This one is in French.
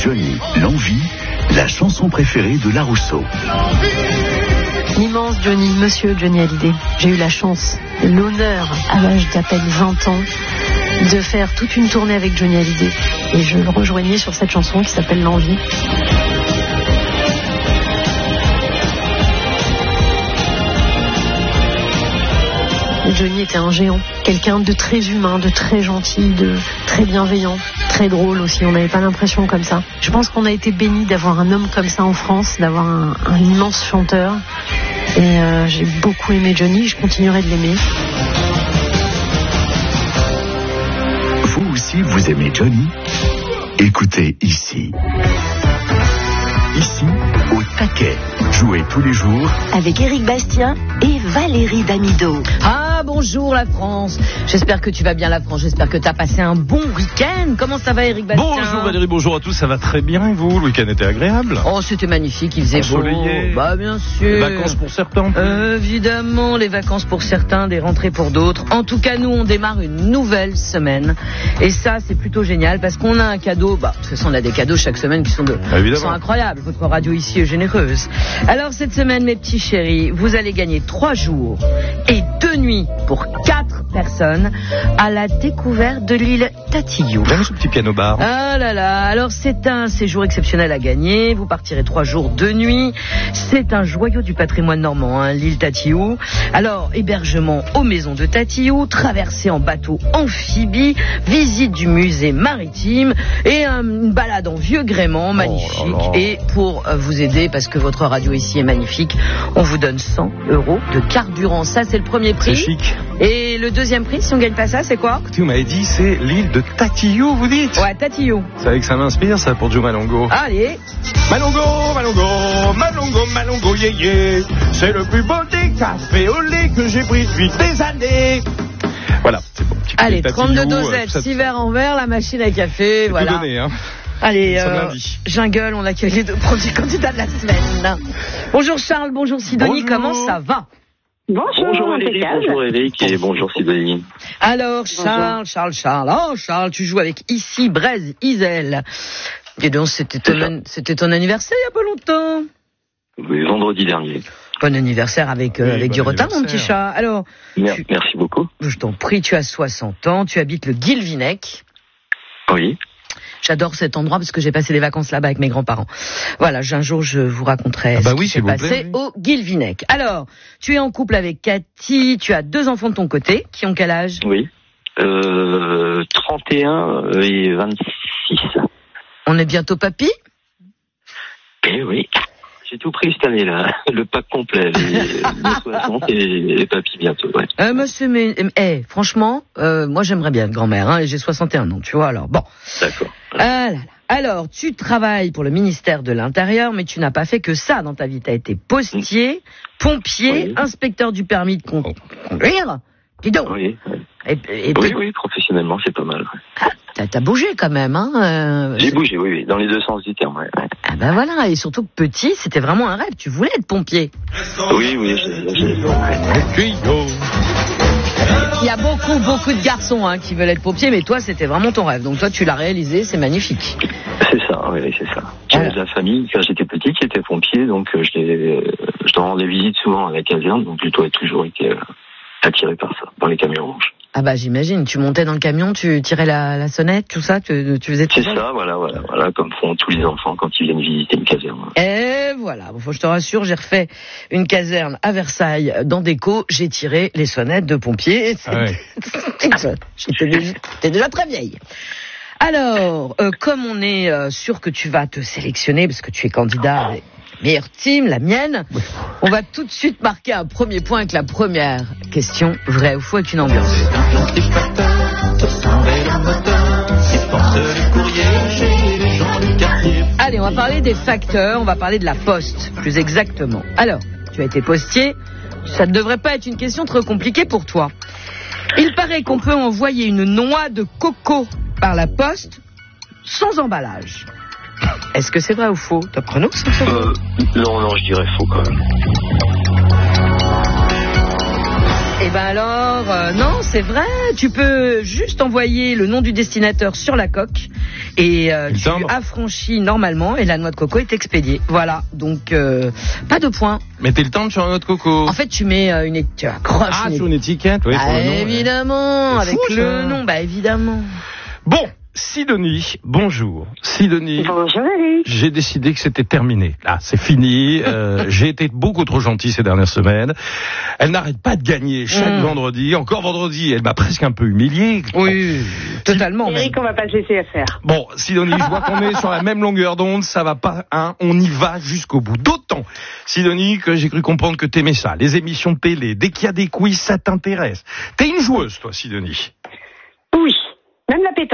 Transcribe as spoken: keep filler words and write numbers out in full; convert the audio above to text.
Johnny, l'envie, la chanson préférée de Larousseau. L'immense Johnny, monsieur Johnny Hallyday. J'ai eu la chance, l'honneur, à l'âge d'à peine vingt ans, de faire toute une tournée avec Johnny Hallyday. Et je le rejoignais sur cette chanson qui s'appelle L'envie. Johnny était un géant, quelqu'un de très humain, de très gentil, de très bienveillant, très drôle aussi, on n'avait pas l'impression comme ça. Je pense qu'on a été bénis d'avoir un homme comme ça en France, d'avoir un, un immense chanteur. Et euh, j'ai beaucoup aimé Johnny, je continuerai de l'aimer. Vous aussi, vous aimez Johnny ? Écoutez ici. Ici, au taquet. Jouez tous les jours avec Éric Bastien et Valérie Damido. Ah, bonjour la France. J'espère que tu vas bien la France. J'espère que tu as passé un bon week-end. Comment ça va Éric Bastien ? Bonjour Valérie, bonjour à tous. Ça va très bien et vous ? Le week-end était agréable ? Oh, c'était magnifique. Il faisait ensoleillé. Beau. Bah, bien sûr. Les vacances pour certains. Euh, évidemment, les vacances pour certains, des rentrées pour d'autres. En tout cas, nous, on démarre une nouvelle semaine. Et ça, c'est plutôt génial parce qu'on a un cadeau. Bah, de toute façon, on a des cadeaux chaque semaine qui sont, de, ah, qui sont incroyables. Votre radio ici est généreuse. Alors, cette semaine, mes petits chéris, vous allez gagner trois jours et deux nuits pour quatre personnes à la découverte de l'île Tatillou. Même ce petit piano bar. Ah là là, alors c'est un séjour exceptionnel à gagner. Vous partirez trois jours, deux nuits. C'est un joyau du patrimoine normand, hein, l'île Tatillou. Alors, hébergement aux maisons de Tatillou, traversée en bateau amphibie, visite du musée maritime et euh, une balade en vieux gréement magnifique. Oh là là. Et pour euh, vous aider, parce que votre radio ici est magnifique, on vous donne cent euros de carburant. Ça, c'est le premier prix. C'est chic. Et le deuxième prix, si on gagne pas ça, c'est quoi ? Écoutez, vous m'avez dit, c'est l'île de Tatillou, vous dites ? Ouais, Tatillou. C'est vrai que ça m'inspire, ça, pour Joe Malongo. Allez. Malongo, Malongo, Malongo, Malongo, yé yé. C'est le plus beau des cafés au lait que j'ai pris depuis des années. Voilà, c'est bon. Allez, trente-deux Tatillou, dosettes, ça... six verres en verre, la machine à café, c'est voilà. tout donné, hein. Allez, euh, jungle, on accueille les deux premiers candidats de la semaine. Bonjour Charles, bonjour Sidonie, bonjour. comment ça va ? Bonjour, bonjour Valérie, bonjour Eric et bonjour Sidonie. Alors Charles, bonjour. Charles, Charles, oh Charles, tu joues avec Ici, Braise, Isel. Et donc c'était ton, c'était ton anniversaire il y a pas longtemps. Oui, vendredi dernier. Bon anniversaire avec, euh, oui, avec bon du retard mon petit chat. Alors, Mer- tu, merci beaucoup. Je t'en prie, tu as soixante ans, tu habites le Guilvinec. Oui. J'adore cet endroit parce que j'ai passé des vacances là-bas avec mes grands-parents. Voilà, un jour je vous raconterai ah bah ce oui, qui s'est passé plaît, oui. au Guilvinec. Alors, tu es en couple avec Cathy, tu as deux enfants de ton côté, qui ont quel âge ? Oui, euh, trente et un et vingt-six. On est bientôt papy ? Eh oui, j'ai tout pris cette année-là, le pack complet, les, les soixante et les papys bientôt, ouais. Euh, monsieur, mais, eh, franchement, euh, moi j'aimerais bien être grand-mère, hein, et j'ai soixante et un ans, tu vois, alors bon. D'accord. Ah là là. Alors, tu travailles pour le ministère de l'Intérieur, mais tu n'as pas fait que ça dans ta vie. Tu as été postier, pompier, oui. inspecteur du permis de conduire. Dis donc. Oui, et, et, oui, oui, professionnellement, c'est pas mal. Ah, t'as, t'as bougé quand même, hein euh, J'ai bougé, oui, oui, dans les deux sens du terme, ouais. Ah ben voilà, et surtout que petit, c'était vraiment un rêve. Tu voulais être pompier. Oui, oui, j'ai... j'ai... Il y a beaucoup, beaucoup de garçons hein, qui veulent être pompiers, mais toi, c'était vraiment ton rêve. Donc toi, tu l'as réalisé, c'est magnifique. C'est ça, oui, c'est ça. J'avais de la famille, quand j'étais petit, qui était pompier, donc euh, je, les, je leur rendais visite souvent à la caserne, donc plutôt a toujours été euh, attiré par ça, dans les camions rouges. Ah bah j'imagine, tu montais dans le camion, tu tirais la, la sonnette, tout ça, tu, tu faisais tout ça. C'est ça, voilà, voilà, voilà, comme font tous les enfants quand ils viennent visiter une caserne. Et voilà, bon, je te rassure, j'ai refait une caserne à Versailles dans Déco, j'ai tiré les sonnettes de pompiers. Ah ouais. J'étais déjà, j'étais déjà très vieille. Alors, euh, comme on est euh, sûr que tu vas te sélectionner, parce que tu es candidat avec meilleure team, la mienne, on va tout de suite marquer un premier point avec la première question, vrai ou faux, avec une ambiance. Allez, on va parler des facteurs, on va parler de la poste, plus exactement. Alors, tu as été postier, ça ne devrait pas être une question trop compliquée pour toi. Il paraît qu'on peut envoyer une noix de coco par la poste sans emballage. Est-ce que c'est vrai ou faux ? Top chrono, c'est faux ? euh, Non, non, je dirais faux quand même. Eh ben alors, euh, non, c'est vrai. Tu peux juste envoyer le nom du destinateur sur la coque Et euh, Le tu timbre. affranchis normalement et la noix de coco est expédiée. Voilà, donc euh, pas de points. Mettez le temps sur un autre coco. En fait, tu mets euh, une, tu accroches ah, une sur une étiquette, oui, pour Ah, le nom, ouais. évidemment, C'est avec fou, le ça. nom, bah évidemment. Bon, Sidonie, bonjour. Sidonie, Bonjour Eric. j'ai décidé que c'était terminé. Là, c'est fini. Euh, j'ai été beaucoup trop gentil ces dernières semaines. Elle n'arrête pas de gagner chaque Mm. vendredi. Encore vendredi, elle m'a presque un peu humilié. Oui, totalement. même. Eric, on va pas se laisser faire. Bon, Sidonie, je vois qu'on est sur la même longueur d'onde. Ça va pas, hein. On y va jusqu'au bout. D'autant, Sidonie, que j'ai cru comprendre que t'aimais ça. Les émissions télé, dès qu'il y a des quiz, ça t'intéresse. T'es une joueuse, toi, Sidonie. Oui, même la pétanque.